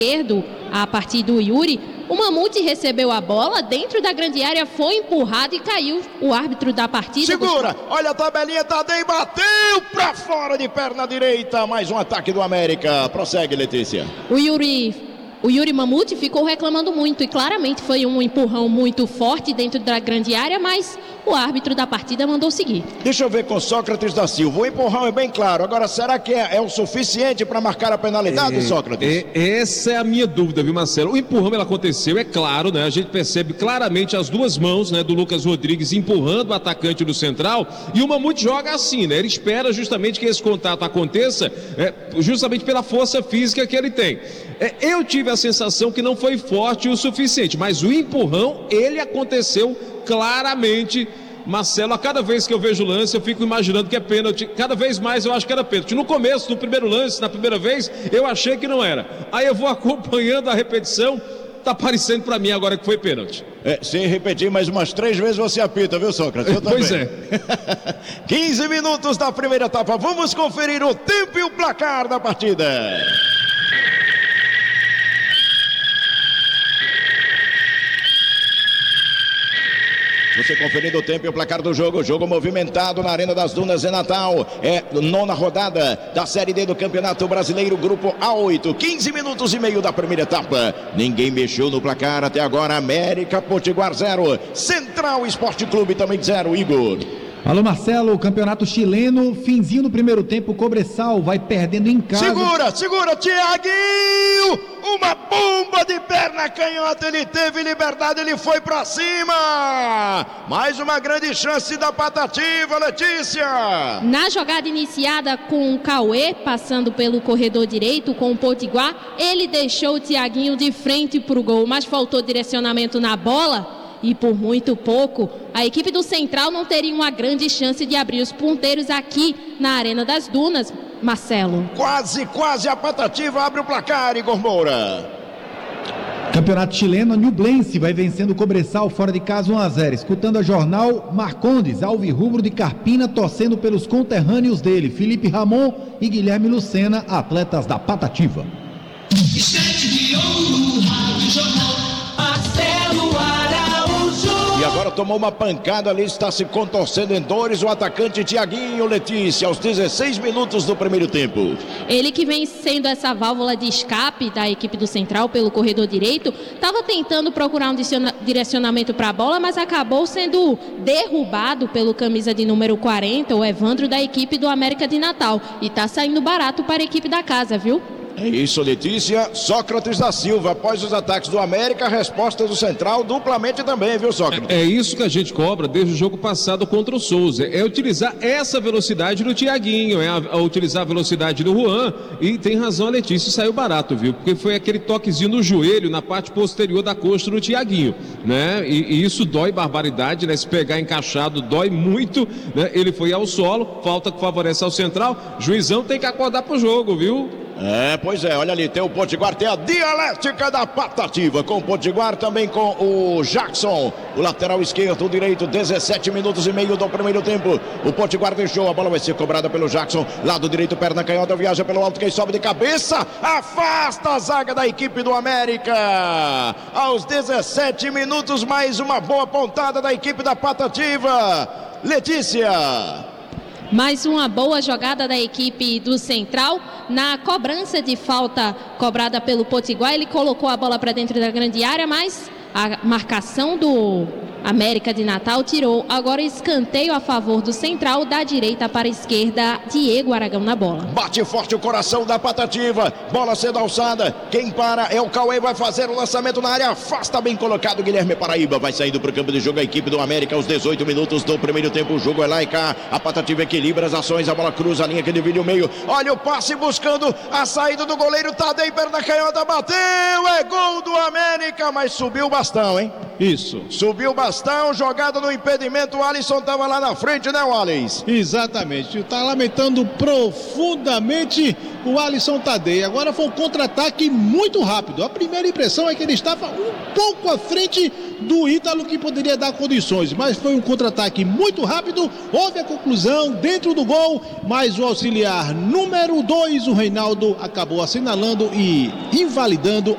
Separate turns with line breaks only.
esquerdo, a partir do Yuri. O Mamute recebeu a bola dentro da grande área, foi empurrado e caiu. O árbitro da partida...
Segura! Olha a tabelinha, Tadei bateu pra fora de perna direita. Mais um ataque do América. Prossegue, Letícia.
O Yuri Mamute ficou reclamando muito e claramente foi um empurrão muito forte dentro da grande área, mas o árbitro da partida mandou seguir.
Deixa eu ver com Sócrates da Silva. O empurrão é bem claro. Agora, será que é o suficiente para marcar a penalidade, Sócrates?
Essa é a minha dúvida, viu, Marcelo? O empurrão ele aconteceu, é claro, né? A gente percebe claramente as duas mãos, né, do Lucas Rodrigues empurrando o atacante do Central, e o Mamute joga assim, né? Ele espera justamente que esse contato aconteça, justamente pela força física que ele tem. Eu tive a sensação que não foi forte o suficiente, mas o empurrão, ele aconteceu claramente. Marcelo, a cada vez que eu vejo o lance, eu fico imaginando que é pênalti. Cada vez mais eu acho que era pênalti. No começo, no primeiro lance, na primeira vez, eu achei que não era. Aí eu vou acompanhando a repetição, tá parecendo pra mim agora que foi pênalti.
Se repetir mais umas 3 vezes você apita, viu, Sócrates? Eu também.
Pois é.
15 minutos da primeira etapa. Vamos conferir o tempo e o placar da partida. Você conferindo o tempo e o placar do jogo. Jogo movimentado na Arena das Dunas em Natal. É 9ª rodada da Série D do Campeonato Brasileiro, Grupo A8. 15 minutos e meio da primeira etapa. Ninguém mexeu no placar até agora. América Potiguar 0. Central Esporte Clube também 0, Igor.
Alô, Marcelo, campeonato chileno, finzinho no primeiro tempo, o Cobressal vai perdendo em casa.
Segura, Thiaguinho! Uma bomba de perna canhota, ele teve liberdade, ele foi pra cima! Mais uma grande chance da Patativa, Letícia!
Na jogada iniciada com o Cauê, passando pelo corredor direito com o Potiguar, ele deixou o Thiaguinho de frente pro gol, mas faltou direcionamento na bola. E por muito pouco, a equipe do Central não teria uma grande chance de abrir os ponteiros aqui na Arena das Dunas, Marcelo.
Quase a Patativa abre o placar, Igor Moura.
Campeonato chileno, Ñublense vai vencendo o Cobressal fora de casa 1-0. Escutando a jornal, Marcondes, alvirrubro de Carpina, torcendo pelos conterrâneos dele, Felipe Ramon e Guilherme Lucena, atletas da Patativa.
E agora tomou uma pancada ali, está se contorcendo em dores o atacante Thiaguinho, Letícia, aos 16 minutos do primeiro tempo.
Ele que vem sendo essa válvula de escape da equipe do Central pelo corredor direito, estava tentando procurar um direcionamento para a bola, mas acabou sendo derrubado pelo camisa de número 40, o Evandro, da equipe do América de Natal. E está saindo barato para a equipe da casa, viu?
É isso, Letícia. Sócrates da Silva, após os ataques do América, a resposta do Central duplamente também, viu, Sócrates?
É isso que a gente cobra desde o jogo passado contra o Souza. É utilizar essa velocidade do Thiaguinho, utilizar a velocidade do Juan. E tem razão a Letícia, saiu barato, viu? Porque foi aquele toquezinho no joelho, na parte posterior da coxa do Thiaguinho, né? E isso dói barbaridade, né? Se pegar encaixado, dói muito, né? Ele foi ao solo, falta que favorece ao Central. Juizão tem que acordar pro jogo, viu?
Pois é, olha ali, tem o Potiguar, tem a dialética da Patativa, com o Potiguar, também com o Jackson, o lateral esquerdo, o direito, 17 minutos e meio do primeiro tempo, o Potiguar deixou, a bola vai ser cobrada pelo Jackson, lado direito, perna canhota, viaja pelo alto, quem sobe de cabeça, afasta a zaga da equipe do América, aos 17 minutos, mais uma boa pontada da equipe da Patativa, Letícia.
Mais uma boa jogada da equipe do Central. Na cobrança de falta cobrada pelo Potiguar, ele colocou a bola para dentro da grande área, mas a marcação do América de Natal tirou. Agora escanteio a favor do Central, da direita para a esquerda, Diego Aragão na bola.
Bate forte o coração da Patativa, bola sendo alçada, quem para é o Cauê, vai fazer o lançamento na área, afasta, bem colocado Guilherme Paraíba, vai saindo para o campo de jogo a equipe do América aos 18 minutos do primeiro tempo, o jogo é lá e cá, a Patativa equilibra as ações, a bola cruza a linha que divide o meio, olha o passe buscando a saída do goleiro, Tadei, perna canhota, bateu, é gol do América, mas subiu o bastão, hein?
Isso.
Subiu bastão, jogada no impedimento, o Alisson estava lá na frente, né, Wallace?
Exatamente, está lamentando profundamente o Alisson Tadei. Agora foi um contra-ataque muito rápido. A primeira impressão é que ele estava um pouco à frente do Ítalo, que poderia dar condições, mas foi um contra-ataque muito rápido, houve a conclusão dentro do gol, mas o auxiliar número 2, o Reinaldo, acabou assinalando e invalidando